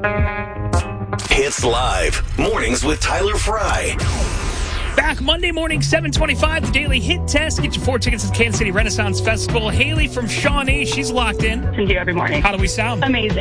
Hits Live. Mornings with Tyler Fry. Back Monday morning, 7:25, the Daily Hit Test. Get your 4 tickets to the Kansas City Renaissance Festival. Haley from Shawnee, she's locked in. Listen to you every morning. How do we sound? Amazing.